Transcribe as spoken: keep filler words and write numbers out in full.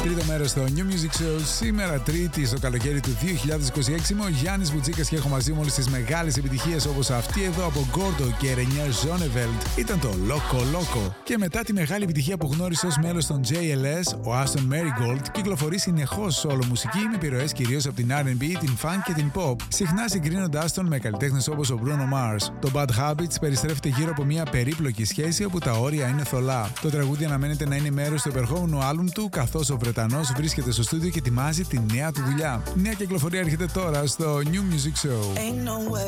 Τρίτο μέρος στο New Music Show. Σήμερα Τρίτη στο καλοκαίρι του δύο χιλιάδες είκοσι έξι. Είμαι ο Γιάννης Βουτσίκας και έχω μαζί μου όλες τις μεγάλες επιτυχίες όπως αυτή εδώ από Gordo και Ρενιέρ Ζόνεβελτ. Ήταν το Loco Loco. Και μετά τη μεγάλη επιτυχία που γνώρισε ως μέλος των τζέι ελ ες, ο Aston Marigold κυκλοφορεί συνεχώς solo μουσική με επιρροές κυρίως από την αρ εντ μπι, την funk και την pop, συχνά συγκρίνοντάς τον με καλλιτέχνες όπως ο Bruno Mars. Το Bad Habits περιστρέφεται γύρω από μια περίπλοκη σχέση όπου τα όρια είναι θολά. Το τραγούδι αναμένεται να είναι μέρος του επερχόμενου άλμπουμ του, καθώς ο Βρετανός βρίσκεται στο στούντιο και ετοιμάζει τη νέα του δουλειά. Νέα κυκλοφορία έρχεται τώρα στο New Music Show.